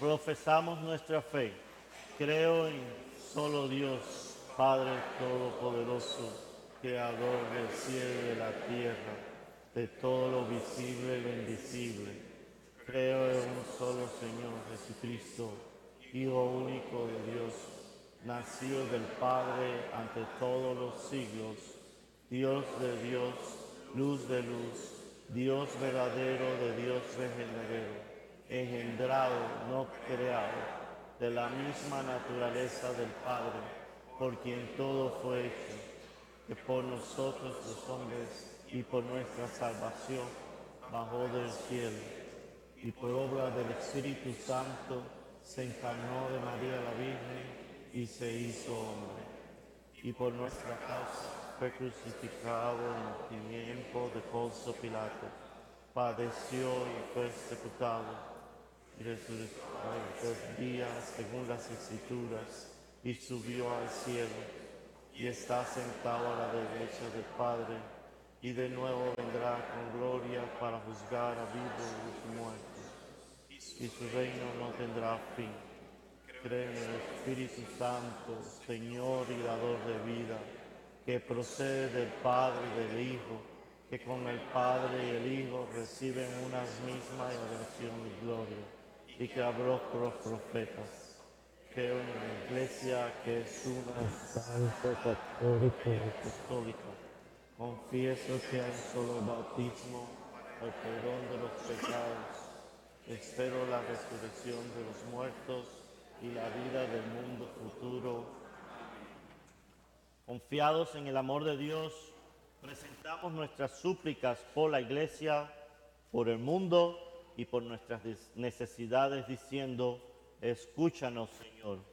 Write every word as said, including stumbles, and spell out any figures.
Profesamos nuestra fe. Creo en solo Dios, Padre Todopoderoso, Creador del cielo y de la tierra, de todo lo visible y lo invisible. Creo en un solo Señor Jesucristo, Hijo único de Dios, nacido del Padre ante todos los siglos, Dios de Dios, luz de luz, Dios verdadero de Dios verdadero, engendrado, no creado, de la misma naturaleza del Padre, por quien todo fue hecho, que por nosotros los hombres y por nuestra salvación bajó del cielo, y por obra del Espíritu Santo se encarnó de María la Virgen y se hizo hombre, y por nuestra causa fue crucificado en el tiempo de Poncio Pilato, padeció y fue sepultado, y resucitó en tres días según las Escrituras, y subió al cielo, y está sentado a la derecha del Padre, y de nuevo vendrá con gloria para juzgar a vivos y muertos, y su reino no tendrá fin. Creo en el Espíritu Santo, Señor y dador de vida, que procede del Padre y del Hijo, que con el Padre y el Hijo reciben una misma adoración y gloria, y que habló por los profetas. Creo en la Iglesia, que es una santa, católica y apostólica. Confieso que hay un solo bautismo, el perdón de los pecados. Espero la resurrección de los muertos y la vida del mundo futuro. Confiados en el amor de Dios, presentamos nuestras súplicas por la Iglesia, por el mundo y por nuestras necesidades, diciendo: escúchanos, Señor.